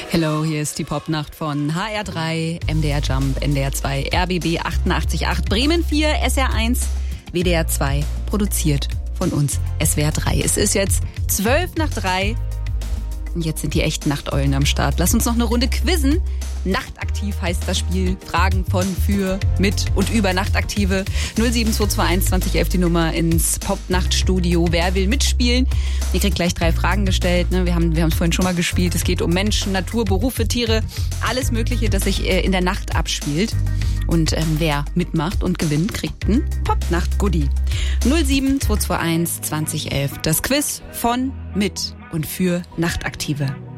Hello, hier ist die Popnacht von HR3, MDR Jump, NDR 2, RBB 88.8, Bremen 4, SR 1, WDR 2, produziert von uns SWR 3. Es ist jetzt 3:12 und jetzt sind die echten Nachteulen am Start. Lass uns noch eine Runde quizzen. Nachtaktiv heißt das Spiel. Fragen von, für, mit und über Nachtaktive. 07221 2011 die Nummer ins Popnachtstudio. Wer will mitspielen? Ihr kriegt gleich 3 Fragen gestellt. Wir haben es vorhin schon mal gespielt. Es geht um Menschen, Natur, Berufe, Tiere. Alles Mögliche, das sich in der Nacht abspielt. Und wer mitmacht und gewinnt, kriegt ein Popnacht-Goodie. 07221 2011. Das Quiz von, mit und für Nachtaktive.